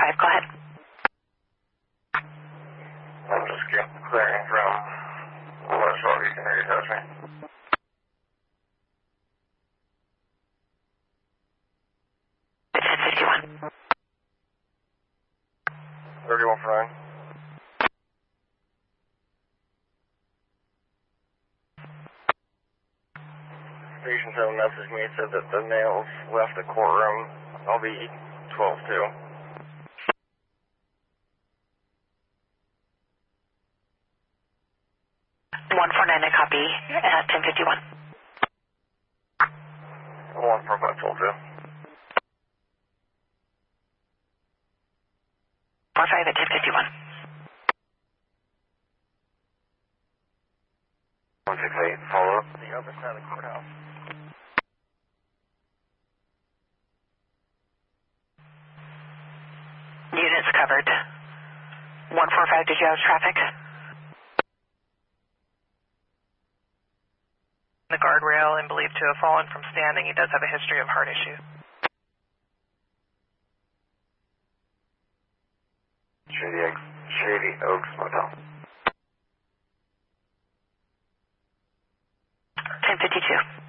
145, go ahead. I'm just clearing from West Road. You can hear you touch me. It's 1051. 31 for 9. Station 7 messaged me, said that the males left the courtroom. I'll be 12-2. 149, I copy at 1051. 145, 12-2. 45 at 1051. 168, follow up. The other side of the courthouse. Units covered. 145, did you have traffic? The guardrail and believed to have fallen from standing. He does have a history of heart issues. Shady Oaks Motel. 1052.